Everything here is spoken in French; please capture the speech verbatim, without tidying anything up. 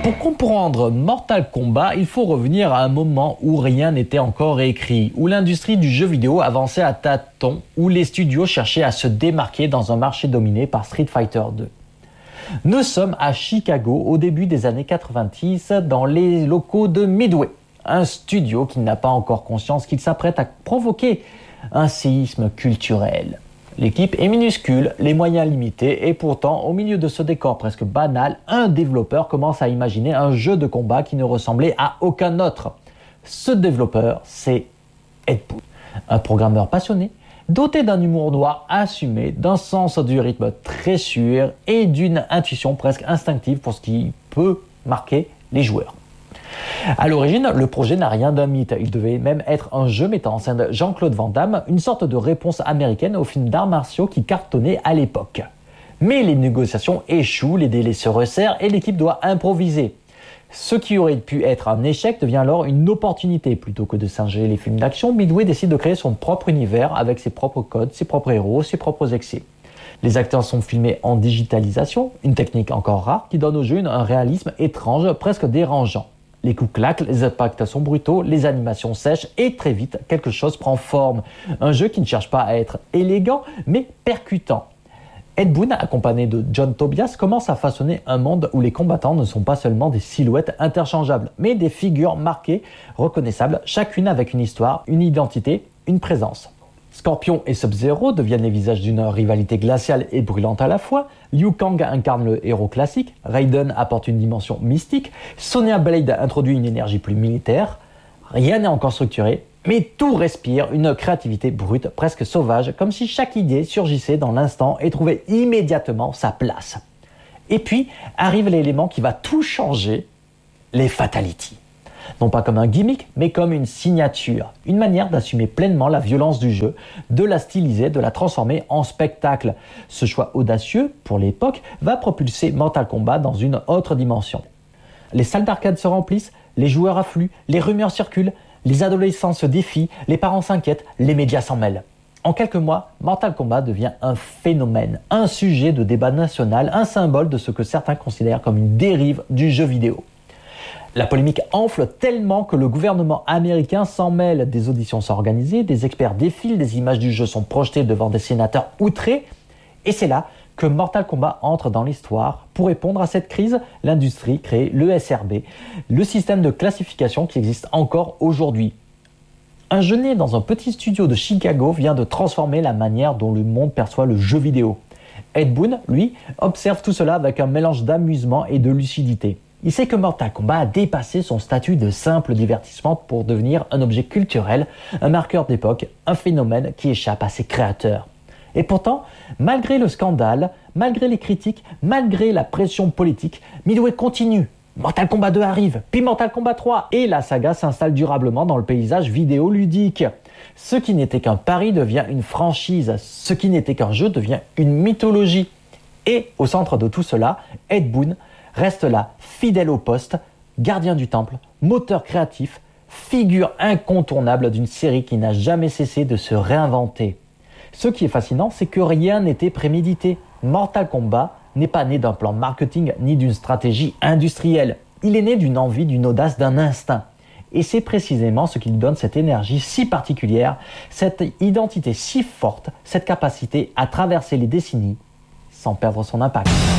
Pour comprendre Mortal Kombat, il faut revenir à un moment où rien n'était encore écrit, où l'industrie du jeu vidéo avançait à tâtons, où les studios cherchaient à se démarquer dans un marché dominé par Street Fighter deux. Nous sommes à Chicago au début des années quatre-vingt-dix dans les locaux de Midway, un studio qui n'a pas encore conscience qu'il s'apprête à provoquer un séisme culturel. L'équipe est minuscule, les moyens limités et pourtant, au milieu de ce décor presque banal, un développeur commence à imaginer un jeu de combat qui ne ressemblait à aucun autre. Ce développeur, c'est Ed Boon, un programmeur passionné, doté d'un humour noir assumé, d'un sens du rythme très sûr et d'une intuition presque instinctive pour ce qui peut marquer les joueurs. À l'origine, le projet n'a rien d'un mythe. Il devait même être un jeu mettant en scène Jean-Claude Van Damme, une sorte de réponse américaine au film d'arts martiaux qui cartonnait à l'époque. Mais les négociations échouent, les délais se resserrent et l'équipe doit improviser. Ce qui aurait pu être un échec devient alors une opportunité. Plutôt que de singer les films d'action, Midway décide de créer son propre univers avec ses propres codes, ses propres héros, ses propres excès. Les acteurs sont filmés en digitalisation, une technique encore rare qui donne au jeu un réalisme étrange, presque dérangeant. Les coups claquent, les impacts sont brutaux, les animations sèchent et très vite, quelque chose prend forme. Un jeu qui ne cherche pas à être élégant, mais percutant. Ed Boon, accompagné de John Tobias, commence à façonner un monde où les combattants ne sont pas seulement des silhouettes interchangeables, mais des figures marquées, reconnaissables, chacune avec une histoire, une identité, une présence. Scorpion et Sub-Zero deviennent les visages d'une rivalité glaciale et brûlante à la fois. Liu Kang incarne le héros classique, Raiden apporte une dimension mystique, Sonya Blade introduit une énergie plus militaire. Rien n'est encore structuré, mais tout respire une créativité brute, presque sauvage, comme si chaque idée surgissait dans l'instant et trouvait immédiatement sa place. Et puis arrive l'élément qui va tout changer, les fatalities. Non pas comme un gimmick, mais comme une signature, une manière d'assumer pleinement la violence du jeu, de la styliser, de la transformer en spectacle. Ce choix audacieux, pour l'époque, va propulser Mortal Kombat dans une autre dimension. Les salles d'arcade se remplissent, les joueurs affluent, les rumeurs circulent, les adolescents se défient, les parents s'inquiètent, les médias s'en mêlent. En quelques mois, Mortal Kombat devient un phénomène, un sujet de débat national, un symbole de ce que certains considèrent comme une dérive du jeu vidéo. La polémique enfle tellement que le gouvernement américain s'en mêle. Des auditions sont organisées, des experts défilent, des images du jeu sont projetées devant des sénateurs outrés. Et c'est là que Mortal Kombat entre dans l'histoire. Pour répondre à cette crise, l'industrie crée l'E S R B, le système de classification qui existe encore aujourd'hui. Un jeu né dans un petit studio de Chicago vient de transformer la manière dont le monde perçoit le jeu vidéo. Ed Boon, lui, observe tout cela avec un mélange d'amusement et de lucidité. Il sait que Mortal Kombat a dépassé son statut de simple divertissement pour devenir un objet culturel, un marqueur d'époque, un phénomène qui échappe à ses créateurs. Et pourtant, malgré le scandale, malgré les critiques, malgré la pression politique, Midway continue. Mortal Kombat deux arrive, puis Mortal Kombat trois, et la saga s'installe durablement dans le paysage vidéoludique. Ce qui n'était qu'un pari devient une franchise, ce qui n'était qu'un jeu devient une mythologie. Et au centre de tout cela, Ed Boon reste là, fidèle au poste, gardien du temple, moteur créatif, figure incontournable d'une série qui n'a jamais cessé de se réinventer. Ce qui est fascinant, c'est que rien n'était prémédité. Mortal Kombat n'est pas né d'un plan marketing ni d'une stratégie industrielle. Il est né d'une envie, d'une audace, d'un instinct. Et c'est précisément ce qui lui donne cette énergie si particulière, cette identité si forte, cette capacité à traverser les décennies sans perdre son impact.